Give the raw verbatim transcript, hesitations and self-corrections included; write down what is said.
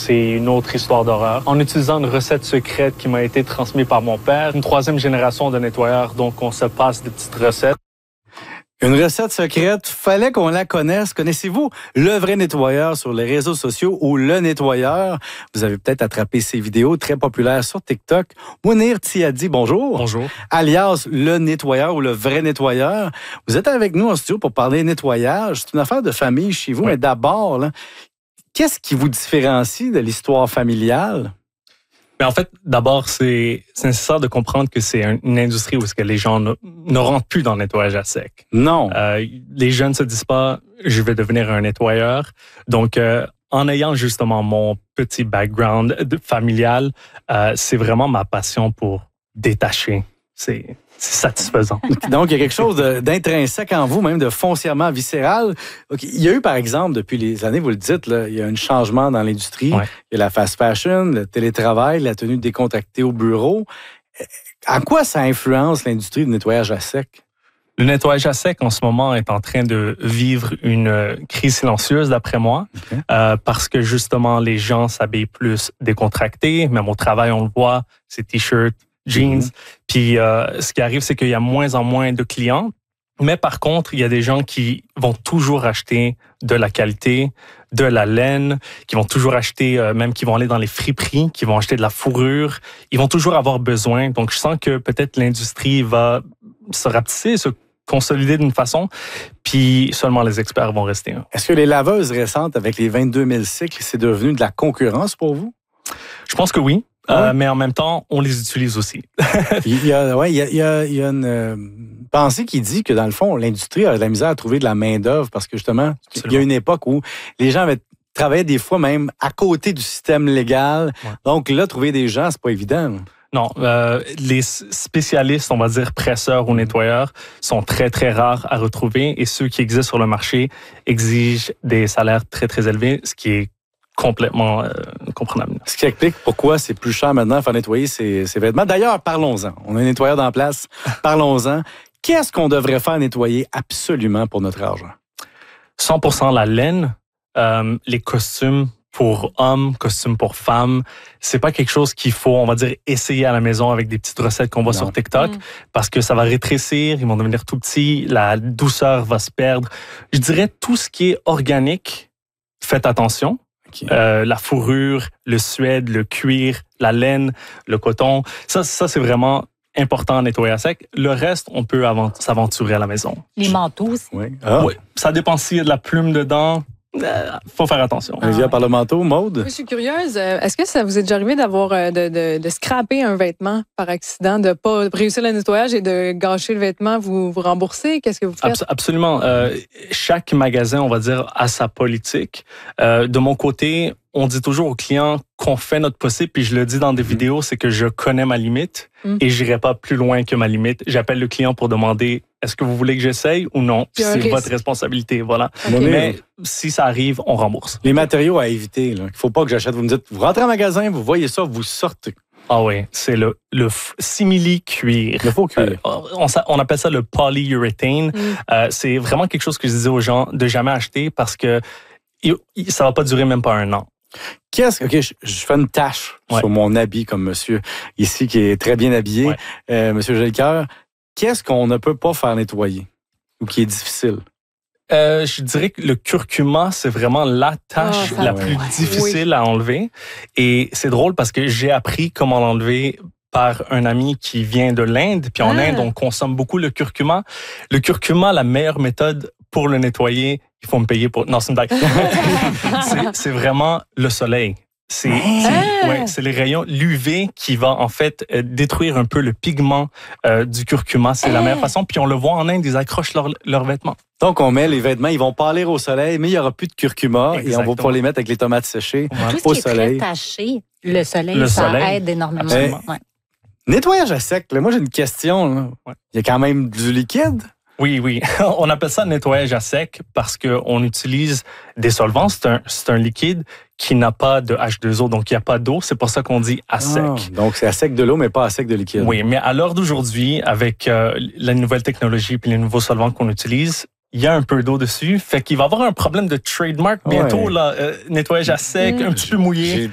c'est une autre histoire d'horreur. En utilisant une recette secrète qui m'a été transmise par mon père, une troisième génération de nettoyeurs, donc on se passe des petites recettes. Une recette secrète, fallait qu'on la connaisse. Connaissez-vous Le Vrai Nettoyeur sur les réseaux sociaux ou Le Nettoyeur? Vous avez peut-être attrapé ces vidéos très populaires sur TikTok. Mounir Tiadi, bonjour. Bonjour. Alias Le Nettoyeur ou Le Vrai Nettoyeur. Vous êtes avec nous en studio pour parler nettoyage. C'est une affaire de famille chez vous, oui. Mais d'abord, là, qu'est-ce qui vous différencie de l'histoire familiale? Mais en fait, d'abord, c'est, c'est nécessaire de comprendre que c'est une industrie où est-ce que les gens ne, ne rentrent plus dans le nettoyage à sec. Non. Euh, les jeunes se disent pas, je vais devenir un nettoyeur. Donc, euh, en ayant justement mon petit background de, familial, euh, c'est vraiment ma passion pour détacher. C'est, c'est satisfaisant. Donc, il y a quelque chose de, d'intrinsèque en vous, même de foncièrement viscéral. Okay. Il y a eu, par exemple, depuis les années, vous le dites, là, il y a un changement dans l'industrie. Ouais. Il y a la fast fashion, le télétravail, la tenue décontractée au bureau. En quoi ça influence l'industrie du nettoyage à sec? Le nettoyage à sec, en ce moment, est en train de vivre une crise silencieuse, d'après moi, okay. euh, parce que, justement, les gens s'habillent plus décontractés. Même au travail, on le voit, c'est T-shirt, jeans. Mm-hmm. Puis, euh, ce qui arrive, c'est qu'il y a moins en moins de clients. Mais par contre, il y a des gens qui vont toujours acheter de la qualité, de la laine, qui vont toujours acheter, euh, même qui vont aller dans les friperies, qui vont acheter de la fourrure. Ils vont toujours avoir besoin. Donc, je sens que peut-être l'industrie va se rapetisser, se consolider d'une façon, puis seulement les experts vont rester. Est-ce que les laveuses récentes, avec les vingt-deux mille cycles, c'est devenu de la concurrence pour vous? Je pense que oui. Euh, oui. Mais en même temps, on les utilise aussi. il y a, ouais, il y a, il y a, il y a une euh, pensée qui dit que, dans le fond, l'industrie a de la misère à trouver de la main-d'œuvre parce que, justement, Absolument. Il y a une époque où les gens avaient travaillé des fois même à côté du système légal. Ouais. Donc là, trouver des gens, c'est pas évident. Non, euh, les spécialistes, on va dire presseurs ou nettoyeurs, sont très, très rares à retrouver et ceux qui existent sur le marché exigent des salaires très, très élevés, ce qui est complètement euh, comprenable. Ce qui explique pourquoi c'est plus cher maintenant de faire nettoyer ses, ses vêtements. D'ailleurs, parlons-en. On a un nettoyeur dans la place. Parlons-en. Qu'est-ce qu'on devrait faire nettoyer absolument pour notre argent? cent pour cent la laine, euh, les costumes pour hommes, costumes pour femmes. C'est pas quelque chose qu'il faut, on va dire, essayer à la maison avec des petites recettes qu'on voit non. sur TikTok mm. parce que ça va rétrécir, ils vont devenir tout petits, la douceur va se perdre. Je dirais tout ce qui est organique, faites attention. Okay. Euh, la fourrure, le suède, le cuir, la laine, le coton. Ça, ça c'est vraiment important à nettoyer à sec. Le reste, on peut avant- s'aventurer à la maison. Les manteaux aussi. Oui. Ah. oui. Ça dépend s'il y a de la plume dedans. Euh, faut faire attention. On vient par le manteau, Maude? Oui, je suis curieuse. Est-ce que ça vous est déjà arrivé d'avoir de, de, de scraper un vêtement par accident, de ne pas réussir le nettoyage et de gâcher le vêtement, vous vous remboursez? Qu'est-ce que vous faites? Abs- absolument. Euh, chaque magasin, on va dire, a sa politique. Euh, de mon côté, on dit toujours aux clients qu'on fait notre possible, puis je le dis dans des mmh. vidéos, c'est que je connais ma limite mmh. et j'irai pas plus loin que ma limite. J'appelle le client pour demander est-ce que vous voulez que j'essaye ou non? Puis c'est risque. Votre responsabilité, voilà. Okay. Mais si ça arrive, on rembourse. Les matériaux à éviter, là. Il faut pas que j'achète. Vous me dites, vous rentrez en magasin, vous voyez ça, vous sortez. Ah oui, c'est le, le simili-cuir. Le faux cuir. Euh, on, on appelle ça le polyurethane. Mm. Euh, c'est vraiment quelque chose que je disais aux gens de jamais acheter parce que ça va pas durer même pas un an. Qu'est-ce que okay, je, je fais une tache ouais. sur mon habit comme monsieur ici qui est très bien habillé, ouais. euh, monsieur Gelcoeur. Qu'est-ce qu'on ne peut pas faire nettoyer ou qui est difficile? Euh, je dirais que le curcuma, c'est vraiment la tâche oh, la ouais. plus ouais. difficile oui. à enlever. Et c'est drôle parce que j'ai appris comment l'enlever par un ami qui vient de l'Inde. Puis en ah. Inde, on consomme beaucoup le curcuma. Le curcuma, la meilleure méthode pour le nettoyer, il faut me payer pour... Non, c'est une blague. c'est, c'est vraiment le soleil. C'est, c'est, ouais, c'est les rayons, l'U V qui va en fait euh, détruire un peu le pigment euh, du curcuma. C'est la meilleure façon. Puis on le voit en Inde, ils accrochent leurs leur vêtements. Donc on met les vêtements, ils vont pâlir au soleil, mais il n'y aura plus de curcuma. Exactement. Et on va pouvoir les mettre avec les tomates séchées voilà. au Tout ce soleil. Qui est très taché, le soleil, le ça soleil. aide énormément. Mais, ouais. Nettoyage à sec, là, moi j'ai une question. Là. Ouais. Il y a quand même du liquide? Oui, oui. On appelle ça nettoyage à sec parce qu'on utilise des solvants. C'est un, c'est un liquide qui n'a pas de H deux O, donc il n'y a pas d'eau. C'est pour ça qu'on dit à sec. Ah, donc c'est à sec de l'eau, mais pas à sec de liquide. Oui, mais à l'heure d'aujourd'hui, avec euh, la nouvelle technologie et les nouveaux solvants qu'on utilise, il y a un peu d'eau dessus. Fait qu'il va y avoir un problème de trademark bientôt, ouais. là, euh, nettoyage à sec, mmh. un petit peu mouillé. J'ai